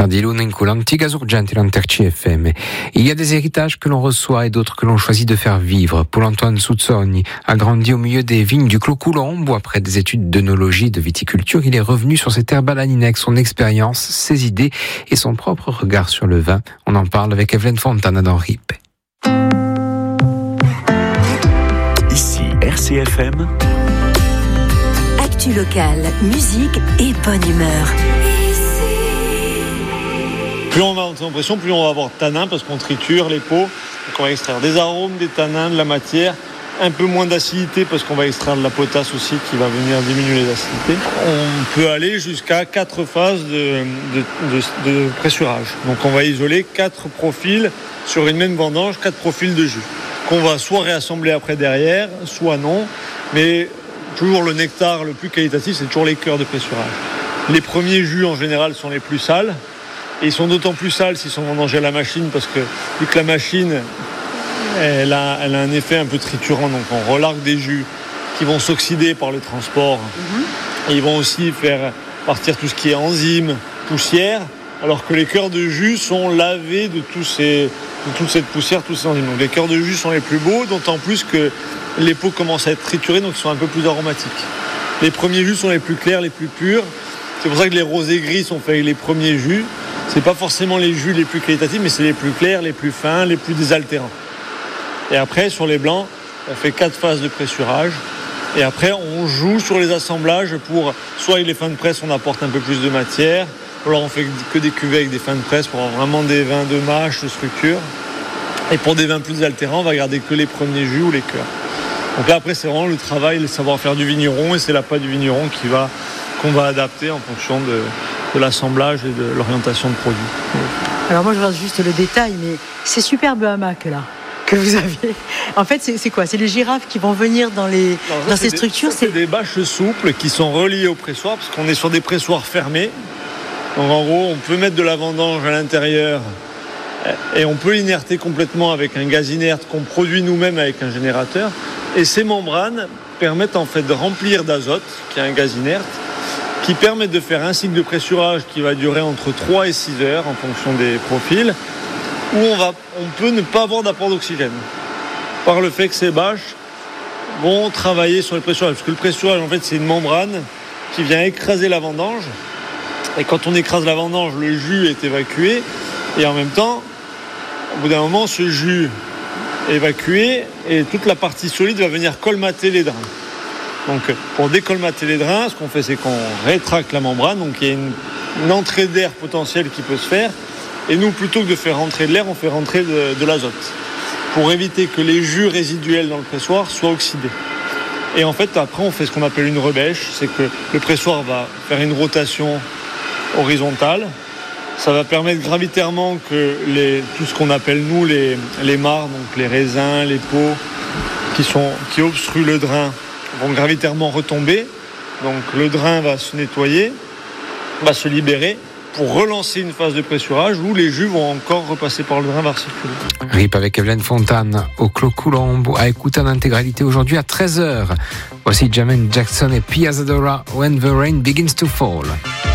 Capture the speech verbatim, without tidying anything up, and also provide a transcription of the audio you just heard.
venerdì l'unico l'antica urgente l'Anterci F M. Il y a des héritages que l'on reçoit et d'autres que l'on choisit de faire vivre. Paul-Antoine Souzzogni a grandi au milieu des vignes du Clos Coulomb. Après des études d'œnologie et de viticulture, il est revenu sur ses terres balanines avec son expérience, ses idées et son propre regard sur le vin. On en parle avec Evelyne Fontana dans R I P. Ici R C F M. Actu locale, musique et bonne humeur. Plus on va monter en pression, plus on va avoir de tanins parce qu'on triture les peaux. Donc on va extraire des arômes, des tanins, de la matière. Un peu moins d'acidité parce qu'on va extraire de la potasse aussi qui va venir diminuer les acidités. On peut aller jusqu'à quatre phases de, de, de, de pressurage. Donc on va isoler quatre profils sur une même vendange, quatre profils de jus qu'on va soit réassembler après derrière, soit non. Mais toujours le nectar le plus qualitatif, c'est toujours les cœurs de pressurage. Les premiers jus en général sont les plus sales. Et ils sont d'autant plus sales s'ils sont vendangés à la machine parce que vu que la machine elle a, elle a un effet un peu triturant, donc on relargue des jus qui vont s'oxyder par le transport. Mmh. Et ils vont aussi faire partir tout ce qui est enzymes, poussière, alors que les cœurs de jus sont lavés de, tous ces, de toute cette poussière, tous ces enzymes. Donc les cœurs de jus sont les plus beaux, d'autant plus que les peaux commencent à être triturées, donc ils sont un peu plus aromatiques. Les premiers jus sont les plus clairs, les plus purs. C'est pour ça que les rosés gris sont faits avec les premiers jus. C'est pas forcément les jus les plus qualitatifs, mais c'est les plus clairs, les plus fins, les plus désaltérants. Et après, sur les blancs, on fait quatre phases de pressurage. Et après, on joue sur les assemblages pour, soit avec les fins de presse, on apporte un peu plus de matière, ou alors on fait que des cuvées avec des fins de presse pour avoir vraiment des vins de mâche, de structure. Et pour des vins plus désaltérants, on va garder que les premiers jus ou les cœurs. Donc là, après, c'est vraiment le travail, le savoir-faire du vigneron, et c'est la pâte du vigneron qui va, qu'on va adapter en fonction de, de l'assemblage et de l'orientation de produit. Alors moi, je regarde juste le détail, mais c'est superbe hamac là que vous avez. En fait, c'est, c'est quoi ? C'est les girafes qui vont venir dans, les, Alors, ça, dans ces des, structures ça, c'est... c'est des bâches souples qui sont reliées au pressoir, parce qu'on est sur des pressoirs fermés. Donc en gros, on peut mettre de la vendange à l'intérieur et on peut l'inerter complètement avec un gaz inerte qu'on produit nous-mêmes avec un générateur. Et ces membranes permettent en fait de remplir d'azote, qui est un gaz inerte, qui permet de faire un cycle de pressurage qui va durer entre trois et six heures en fonction des profils, où on, va, on peut ne pas avoir d'apport d'oxygène par le fait que ces bâches vont travailler sur le pressurage. Parce que le pressurage, en fait, c'est une membrane qui vient écraser la vendange. Et quand on écrase la vendange, le jus est évacué. Et en même temps, au bout d'un moment, ce jus est évacué et toute la partie solide va venir colmater les drains. Donc, pour décolmater les drains, ce qu'on fait, c'est qu'on rétracte la membrane. Donc, il y a une, une entrée d'air potentielle qui peut se faire. Et nous, plutôt que de faire rentrer de l'air, on fait rentrer de, de l'azote pour éviter que les jus résiduels dans le pressoir soient oxydés. Et en fait, après, on fait ce qu'on appelle une rebêche. C'est que le pressoir va faire une rotation horizontale. Ça va permettre gravitairement que les, tout ce qu'on appelle, nous, les, les mares, donc les raisins, les peaux qui, sont, qui obstruent le drain, vont gravitairement retomber. Donc le drain va se nettoyer, va se libérer pour relancer une phase de pressurage où les jus vont encore repasser par le drain, va circuler. R I P avec Evelyne Fontana au Clos Coulomb à écouter en intégralité aujourd'hui à treize heures. Voici Jermaine Jackson et Pia Zadora, When the Rain Begins to Fall.